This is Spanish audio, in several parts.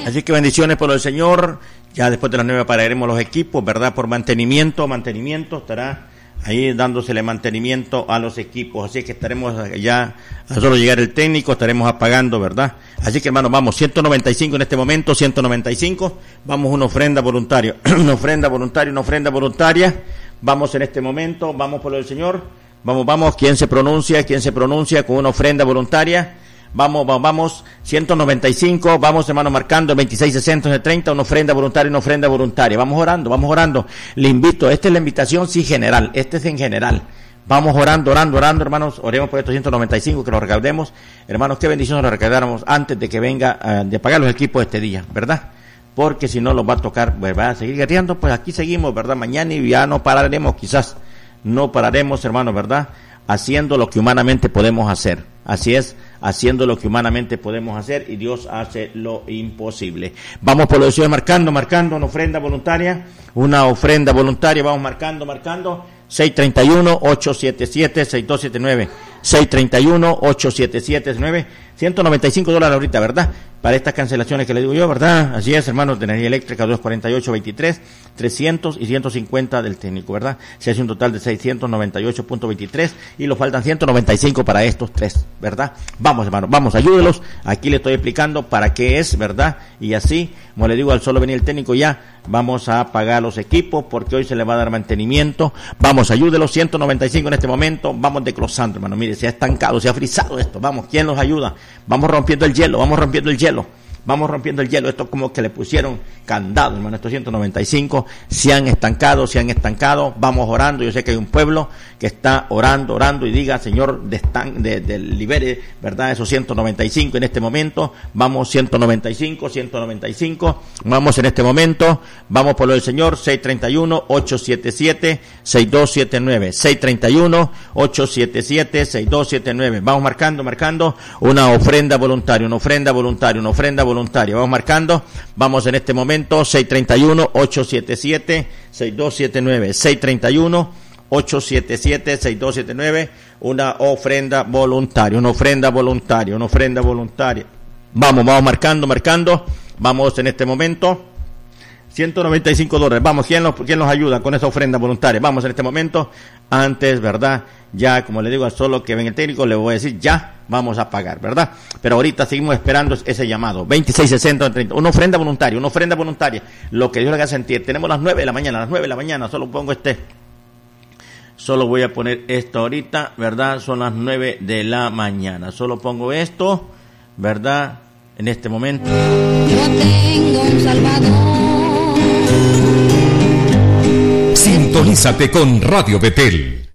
Así que bendiciones por el Señor. Ya después de las 9 pararemos los equipos, ¿verdad? Por mantenimiento estará ahí dándosele mantenimiento a los equipos. Así que estaremos ya, a solo llegar el técnico, estaremos apagando, ¿verdad? Así que hermanos, vamos, 195 en este momento, 195. Vamos una ofrenda voluntaria, una ofrenda voluntaria. Vamos en este momento, vamos por el Señor. Vamos, ¿quién se pronuncia con una ofrenda voluntaria? Vamos, 195, vamos hermano marcando, 2660, 30, una ofrenda voluntaria, vamos orando, le invito, esta es la invitación, sí, general, este es en general, vamos orando, hermanos, oremos por estos 195, que los recaudemos, hermanos, qué bendición nos recaudáramos antes de que venga, de pagar los equipos este día, ¿verdad? Porque si no los va a tocar, pues va a seguir guerreando, pues aquí seguimos, ¿verdad? Mañana y ya no pararemos, quizás, no pararemos, hermanos, ¿verdad? Haciendo lo que humanamente podemos hacer. Así es, haciendo lo que humanamente podemos hacer, y Dios hace lo imposible. Vamos por lo de Dios, marcando una ofrenda voluntaria, vamos marcando, 631-877-6279, 631-877-69, $195 ahorita, ¿verdad? Para estas cancelaciones que le digo yo, ¿verdad? Así es, hermanos, de energía eléctrica, 248.23, 300 y 150 del técnico, ¿verdad? Se hace un total de 698.23 y nos faltan 195 para estos tres, ¿verdad? Vamos, hermanos, vamos, ayúdelos. Aquí le estoy explicando para qué es, ¿verdad? Y así, como le digo, al solo venir el técnico ya, vamos a pagar los equipos porque hoy se le va a dar mantenimiento. Vamos, ayúdelos, 195 en este momento. Vamos desglosando, hermano. Mire, se ha estancado, se ha frizado esto. Vamos, ¿quién nos ayuda? Vamos rompiendo el hielo. Esto es como que le pusieron candado, hermano. Estos 195 se han estancado. Vamos orando. Yo sé que hay un pueblo que está orando y diga, Señor, libere, ¿verdad? Esos 195 en este momento. Vamos, 195. Vamos en este momento. Vamos por lo del Señor, 631-877-6279. 631-877-6279. Vamos marcando una ofrenda voluntaria. Vamos marcando. Vamos en este momento, 631-877-6279. 631-877-6279. Una ofrenda voluntaria. Vamos marcando. Vamos en este momento. $195. Vamos, ¿quién nos ayuda con esa ofrenda voluntaria? Vamos en este momento. Antes, ¿verdad? Ya, como le digo, a solo que venga el técnico, le voy a decir, ya vamos a pagar, ¿verdad? Pero ahorita seguimos esperando ese llamado. 2660, 30. Una ofrenda voluntaria. Lo que Dios le haga sentir. Tenemos las 9 de la mañana. Solo voy a poner esto ahorita, ¿verdad? Son las 9 de la mañana. Solo pongo esto, ¿verdad? En este momento. Yo tengo un Salvador. Sintonízate con Radio Betel.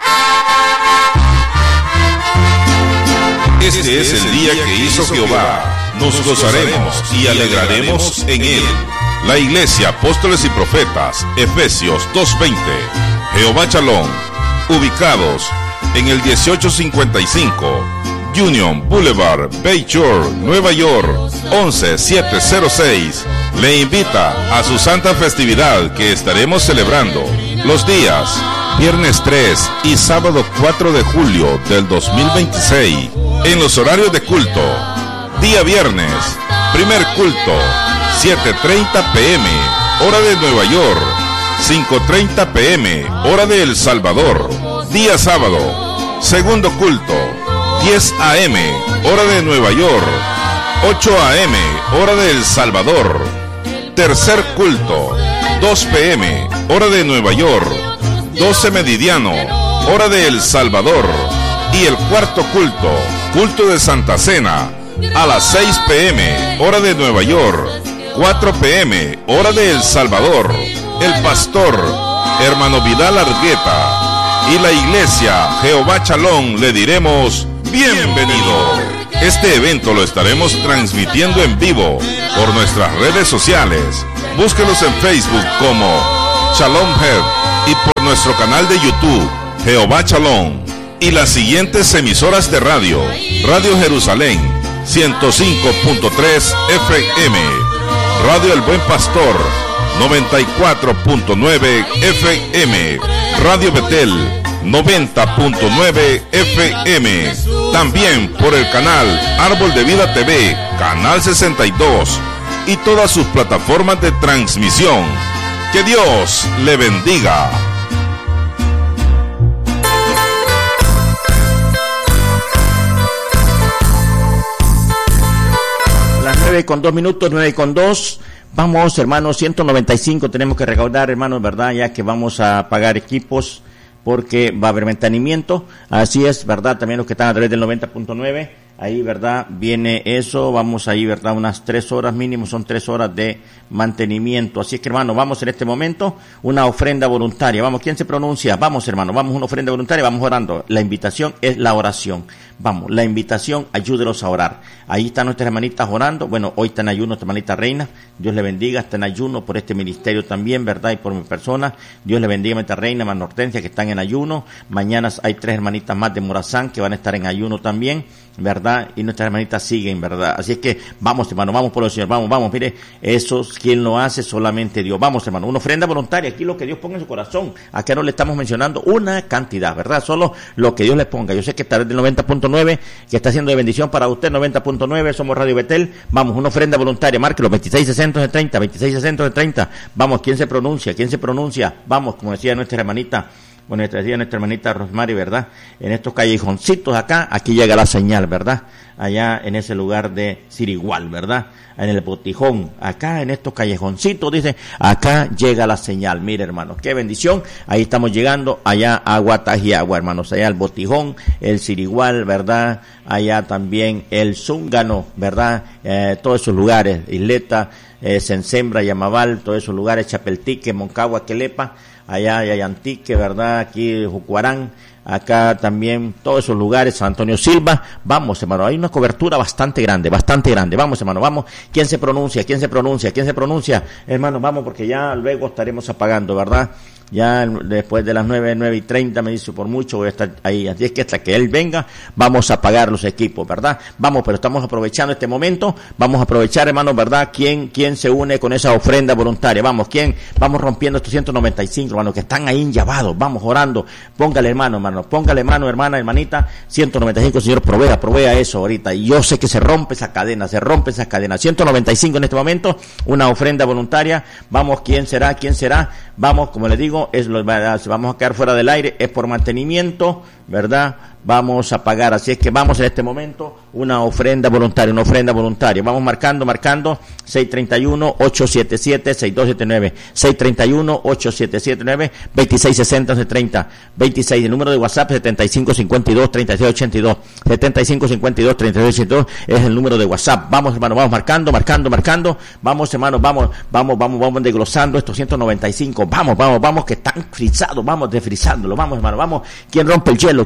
Este es el día que hizo Jehová. Nos gozaremos y alegraremos en él. La Iglesia Apóstoles y Profetas, Efesios 2:20. Jehová Shalom, ubicados en el 1855 Union Boulevard, Bayshore, Nueva York, 11706. Le invita a su santa festividad que estaremos celebrando los días viernes 3 y sábado 4 de julio del 2026 en los horarios de culto. Día viernes, primer culto, 7:30 p.m., hora de Nueva York, 5:30 p.m., hora de El Salvador. Día sábado, segundo culto, 10 a.m., hora de Nueva York, 8 a.m., hora de El Salvador. Tercer culto, 2 p.m., hora de Nueva York, 12 meridiano, hora de El Salvador. Y el cuarto culto, culto de Santa Cena, a las 6 p.m., hora de Nueva York, 4 p.m., hora de El Salvador. El pastor, hermano Vidal Argueta, y la iglesia Jehová Shalom le diremos bienvenido. Este evento lo estaremos transmitiendo en vivo por nuestras redes sociales. Búsquenos en Facebook como Shalom Head y por nuestro canal de YouTube Jehová Shalom. Y las siguientes emisoras de radio: Radio Jerusalén 105.3 FM, Radio El Buen Pastor 94.9 FM, Radio Betel 90.9 FM. También por el canal Árbol de Vida TV, canal 62. y todas sus plataformas de transmisión. Que Dios le bendiga. Las 9:02, 9:02. Vamos, hermanos, 195 tenemos que recaudar, hermanos, ¿verdad? Ya que vamos a pagar equipos porque va a haber mantenimiento. Así es, ¿verdad? También los que están a través del 90.9. Ahí, ¿verdad? Viene eso, vamos ahí, ¿verdad? Unas 3 horas mínimo, son 3 horas de mantenimiento. Así es que, hermano, vamos en este momento, una ofrenda voluntaria. Vamos, ¿quién se pronuncia? Vamos, hermano, vamos, una ofrenda voluntaria, vamos orando. La invitación es la oración. Vamos, la invitación, ayúdenos a orar. Ahí están nuestras hermanitas orando. Bueno, hoy está en ayuno nuestra hermanita Reina. Dios le bendiga, está en ayuno por este ministerio también, ¿verdad? Y por mi persona. Dios le bendiga, hermanita Reina, hermana Hortensia, que están en ayuno. Mañana hay 3 hermanitas más de Morazán que van a estar en ayuno también, ¿verdad? Y nuestras hermanitas siguen, ¿verdad? Así es que vamos, hermano, vamos por el Señor, vamos, mire, eso, quien lo hace, solamente Dios. Vamos, hermano, una ofrenda voluntaria, aquí lo que Dios ponga en su corazón. Acá no le estamos mencionando una cantidad, ¿verdad? Solo lo que Dios le ponga. Yo sé que está desde el 90.9, que está haciendo de bendición para usted, 90.9, somos Radio Betel. Vamos, una ofrenda voluntaria, márquelo, 2660-30, 2660-30. Vamos, ¿quién se pronuncia? Vamos, como decía nuestra hermanita, bueno, decía nuestra hermanita Rosemary, ¿verdad? En estos callejoncitos acá, aquí llega la señal, ¿verdad? Allá en ese lugar de Sirigual, ¿verdad? En el Botijón, acá en estos callejoncitos, dice, acá llega la señal. Mire, hermanos, qué bendición. Ahí estamos llegando, allá a Guatajiagua, hermanos, allá el Botijón, el Sirigual, ¿verdad? Allá también el Zúngano, ¿verdad? Todos esos lugares, Isleta, Sensembra, Yamabal, todos esos lugares, Chapeltique, Moncagua, Quelepa, allá Yayantique, ¿verdad? Aquí Jucuarán, acá también todos esos lugares, San Antonio Silva. Vamos, hermano, hay una cobertura bastante grande. Vamos, hermano, vamos. ¿Quién se pronuncia? Hermano, vamos, porque ya luego estaremos apagando, ¿verdad? Ya después de las 9:30 me dice, por mucho voy a estar ahí, así es que hasta que él venga vamos a pagar los equipos, ¿verdad? Vamos, pero estamos aprovechando este momento, vamos a aprovechar, hermanos, ¿verdad? ¿Quién se une con esa ofrenda voluntaria? Vamos, vamos rompiendo estos 195, hermanos, que están ahí enllavados, vamos orando, póngale mano, hermana, hermanita, 195, Señor, provea eso ahorita, y yo sé que se rompe esa cadena, 195 en este momento, una ofrenda voluntaria. Vamos, ¿quién será? Vamos, como le digo, vamos a quedar fuera del aire, es por mantenimiento, ¿verdad? Vamos a pagar, así es que vamos en este momento, una ofrenda voluntaria, vamos marcando, 631-877-6279, 631-877-9, 2660-30, 26, el número de WhatsApp 7552-3682, 7552-3682 es el número de WhatsApp. Vamos, hermano, vamos marcando, vamos, hermano, vamos desglosando estos 195, vamos, que están frisados, vamos desfrizándolo, vamos, hermano, vamos. ¿Quién rompe el hielo?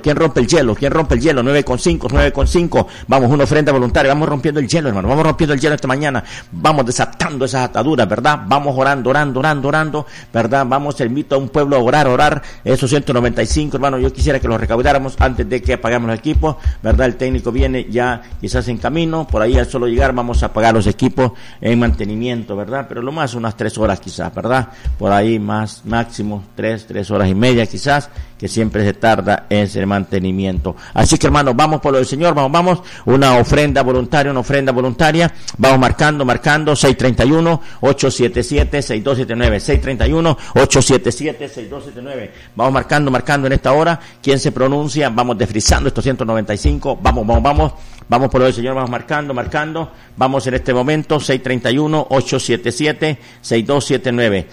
9.5, vamos, una ofrenda voluntaria, vamos rompiendo el hielo, hermano, esta mañana, vamos desatando esas ataduras, ¿verdad? Vamos orando, ¿verdad? Vamos, invito a un pueblo a orar, esos 195, hermano, yo quisiera que los recaudáramos antes de que apagamos los equipos, ¿verdad? El técnico viene ya quizás en camino, por ahí al solo llegar vamos a apagar los equipos en mantenimiento, ¿verdad? Pero lo más unas 3 horas quizás, ¿verdad? Por ahí más, máximo 3 horas y media quizás, que siempre se tarda en el mantenimiento. Así que, hermanos, vamos por lo del Señor, vamos, una ofrenda voluntaria, vamos marcando, 631-877-6279, 631-877-6279, vamos marcando en esta hora. ¿Quién se pronuncia? Vamos desfrizando estos 195, vamos por lo del Señor, vamos marcando, vamos en este momento, 631-877-6279,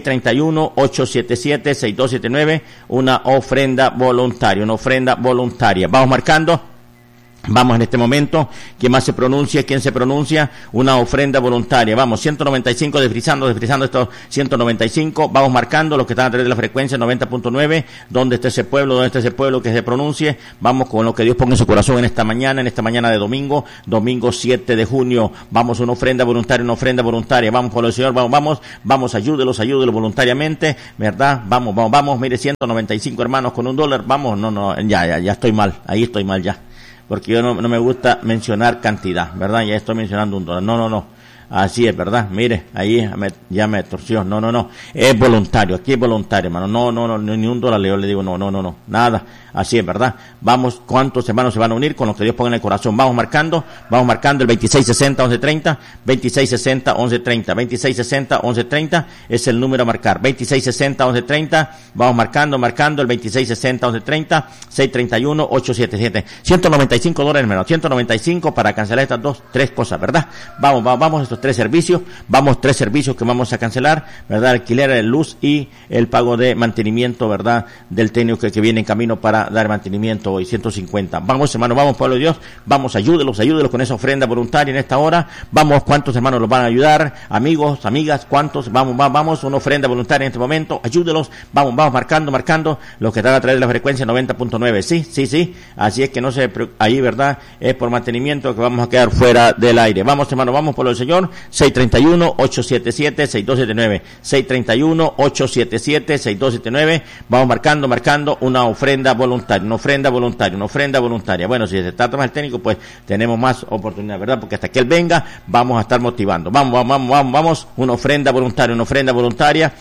631-877-6279, una ofrenda voluntaria, vamos marcando. Vamos en este momento, ¿quién se pronuncia? Una ofrenda voluntaria. Vamos, 195, desfrizando estos 195. Vamos marcando los que están a través de la frecuencia 90.9. ¿Dónde está ese pueblo que se pronuncie? Vamos con lo que Dios ponga en su corazón en esta mañana de domingo 7 de junio. Vamos, una ofrenda voluntaria. Vamos por el Señor, vamos, ayúdelos voluntariamente, ¿verdad? Vamos, mire, 195 hermanos con $1. Vamos, ya estoy mal, ahí estoy mal ya. Porque yo no me gusta mencionar cantidad, ¿verdad? Ya estoy mencionando $1. No. Así es, ¿verdad? Mire, ahí ya me torció. No. Es voluntario, aquí es voluntario, hermano. No, ni un dólar yo le digo, no, nada. Así es, ¿verdad? Vamos, ¿cuántos hermanos se van a unir con lo que Dios ponga en el corazón? Vamos marcando el 2660-1130, 2660-1130, 2660-1130 es el número a marcar. 2660-1130, vamos marcando el 2660-1130, 631-877. $195, hermano, 195 para cancelar estas tres cosas, ¿verdad? Vamos estos tres servicios que vamos a cancelar, ¿verdad? Alquiler, luz y el pago de mantenimiento, ¿verdad? Del técnico que viene en camino para dar mantenimiento hoy, 150. Vamos, hermano, vamos, pueblo de Dios, vamos, ayúdelos con esa ofrenda voluntaria en esta hora. Vamos, ¿cuántos hermanos los van a ayudar? Amigos, amigas, ¿cuántos? Vamos, una ofrenda voluntaria en este momento, ayúdelos, vamos marcando los que están a través de la frecuencia 90.9, sí, así es que no se, ahí, ¿verdad? Es por mantenimiento que vamos a quedar fuera del aire. Vamos, hermano, vamos por el Señor, 631-877-6279, 631-877-6279, vamos marcando una ofrenda voluntaria. Bueno, si se trata más el técnico, pues tenemos más oportunidad, ¿verdad? Porque hasta que él venga, vamos a estar motivando. Vamos, una ofrenda voluntaria,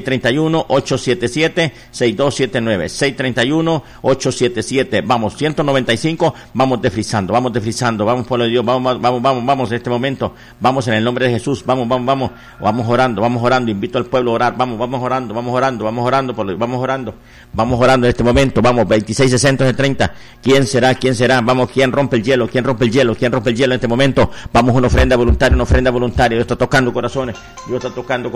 631-877-6279, 631-877, vamos, 195, vamos desfrizando, vamos por Dios, vamos en este momento, vamos en el nombre de Jesús, vamos orando, invito al pueblo a orar, vamos orando en este momento, vamos, 2660-30, ¿quién será? Vamos, ¿quién rompe el hielo en este momento? Vamos, una ofrenda voluntaria, Dios está tocando corazones,